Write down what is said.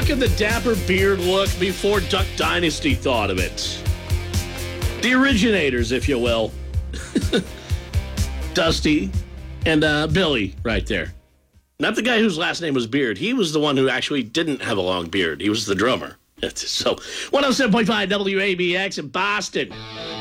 Look at the dapper beard look before Duck Dynasty thought of it. The originators, if you will. Dusty and Billy right there. Not the guy whose last name was Beard. He was the one who actually didn't have a long beard. He was the drummer. So, 107.5 WABX in Boston.